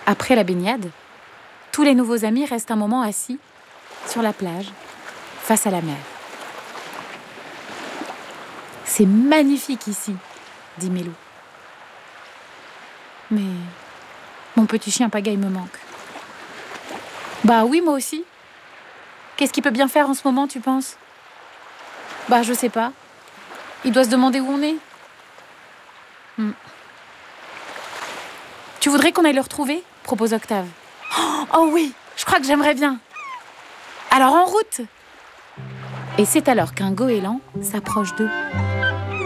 Après la baignade, tous les nouveaux amis restent un moment assis sur la plage, face à la mer. « C'est magnifique ici », dit Milou. « Mais mon petit chien Pagaille me manque. » « Bah oui, moi aussi. Qu'est-ce qu'il peut bien faire en ce moment, tu penses ? » « Bah je sais pas. Il doit se demander où on est. » « Tu voudrais qu'on aille le retrouver ? » propose Octave. « Oh oui, je crois que j'aimerais bien. Alors en route !» Et c'est alors qu'un goéland s'approche d'eux.